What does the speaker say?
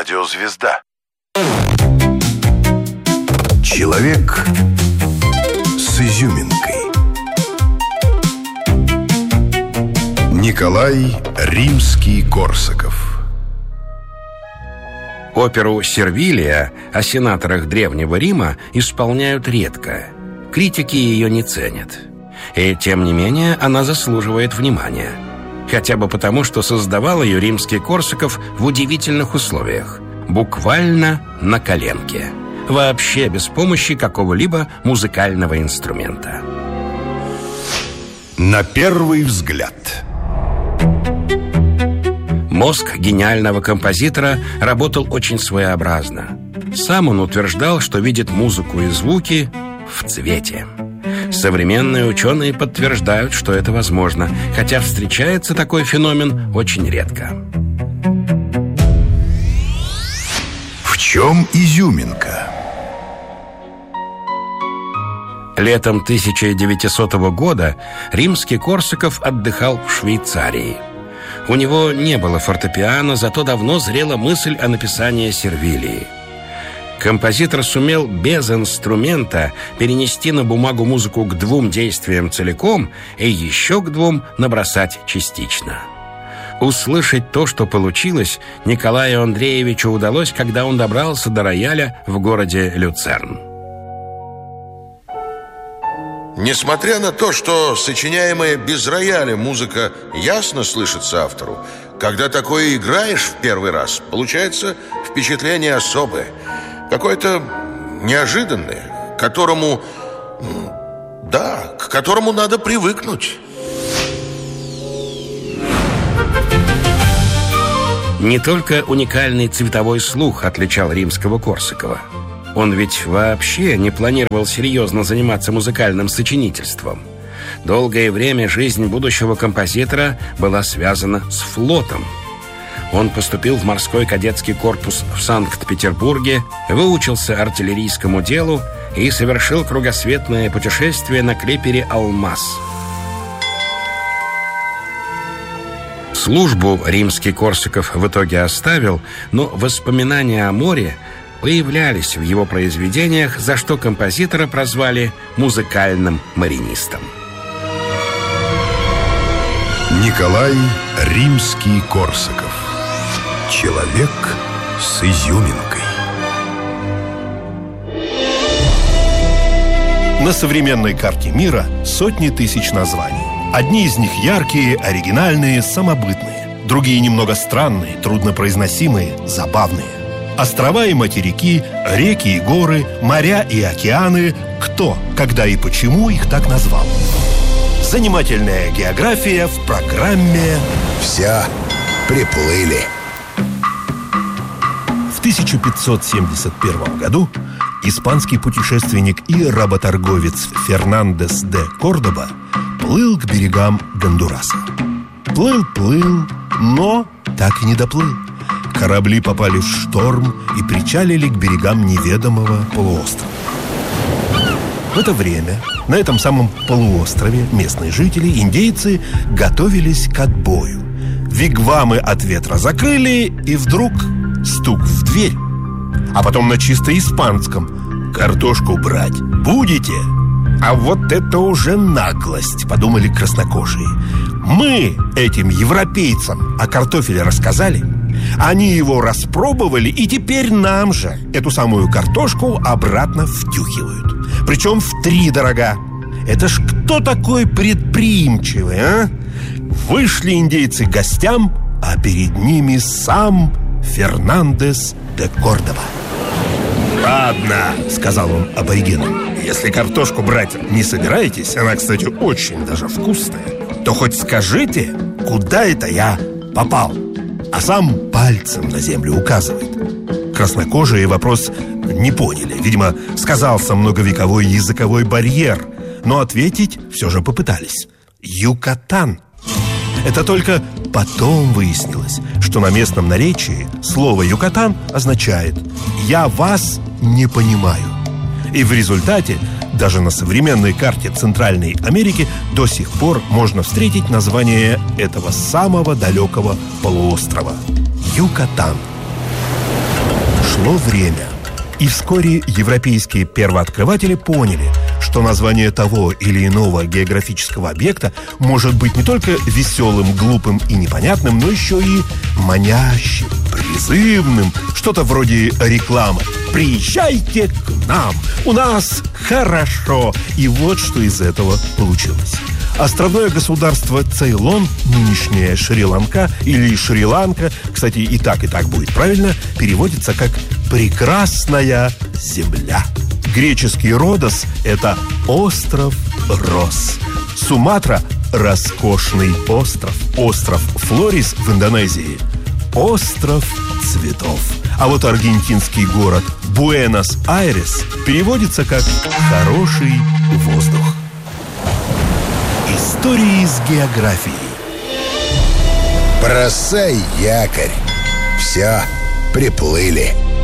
Радиозвезда. Человек с изюминкой. Николай Римский-Корсаков. Оперу «Сервилия» о сенаторах Древнего Рима исполняют редко. Критики ее не ценят. И тем не менее она заслуживает внимания. Хотя бы потому, что создавал ее Римский-Корсаков в удивительных условиях. Буквально на коленке. Вообще без помощи какого-либо музыкального инструмента. На первый взгляд. Мозг гениального композитора работал очень своеобразно. Сам он утверждал, что видит музыку и звуки в цвете. Современные ученые подтверждают, что это возможно, хотя встречается такой феномен очень редко. В чем изюминка? Летом 1900 года Римский-Корсаков отдыхал в Швейцарии. У него не было фортепиано, зато давно зрела мысль о написании «Сервилии». Композитор сумел без инструмента перенести на бумагу музыку к двум действиям целиком и еще к двум набросать частично. Услышать то, что получилось, Николаю Андреевичу удалось, когда он добрался до рояля в городе Люцерн. Несмотря на то, что сочиняемая без рояля музыка ясно слышится автору, когда такое играешь в первый раз, получается впечатление особое, какое-то неожиданное, к которому надо привыкнуть. Не только уникальный цветовой слух отличал Римского-Корсакова. Он ведь вообще не планировал серьезно заниматься музыкальным сочинительством. Долгое время жизнь будущего композитора была связана с флотом. Он поступил в морской кадетский корпус в Санкт-Петербурге, выучился артиллерийскому делу и совершил кругосветное путешествие на клипере «Алмаз». Службу Римский-Корсаков в итоге оставил, но воспоминания о море появлялись в его произведениях, за что композитора прозвали музыкальным маринистом. Николай Римский-Корсаков. Человек с изюминкой. На современной карте мира сотни тысяч названий. Одни из них яркие, оригинальные, самобытные. Другие немного странные, труднопроизносимые, забавные. Острова и материки, реки и горы, моря и океаны. Кто, когда и почему их так назвал? Занимательная география в программе «Вся приплыли». В 1571 году испанский путешественник и работорговец Фернандес де Кордоба плыл к берегам Гондураса. Плыл, но так и не доплыл. Корабли попали в шторм и причалили к берегам неведомого полуострова. В это время на этом самом полуострове местные жители, индейцы, готовились к отбою. Вигвамы от ветра закрыли, и вдруг стук в дверь. А потом на чисто испанском: «Картошку брать будете?» А вот это уже наглость, подумали краснокожие. Мы этим европейцам о картофеле рассказали. Они его распробовали, и теперь нам же эту самую картошку обратно втюхивают. Причем втридорога. Это ж кто такой предприимчивый, а? Вышли индейцы к гостям, а перед ними сам Фернандес де Кордоба. «Ладно», — сказал он аборигенам, «если картошку брать не собираетесь, она, кстати, очень даже вкусная, то хоть скажите, куда это я попал?» А сам пальцем на землю указывает. Краснокожие вопрос не поняли. Видимо, сказался многовековой языковой барьер, но ответить все же попытались. «Юкатан». Это только потом выяснилось, что на местном наречии слово «Юкатан» означает «я вас не понимаю». И в результате даже на современной карте Центральной Америки до сих пор можно встретить название этого самого далекого полуострова – Юкатан. Шло время, и вскоре европейские первооткрыватели поняли, что название того или иного географического объекта может быть не только веселым, глупым и непонятным, но еще и манящим, призывным, что-то вроде рекламы. «Приезжайте к нам, у нас хорошо!» И вот что из этого получилось. Островное государство Цейлон, нынешняя Шри-Ланка или Шри-Ланка, кстати, и так будет правильно, переводится как «прекрасная земля». Греческий Родос – это остров роз. Суматра – роскошный остров. Остров Флорис в Индонезии – остров цветов. А вот аргентинский город Буэнос-Айрес переводится как «хороший воздух». Истории с географией. Бросай якорь. Все, приплыли.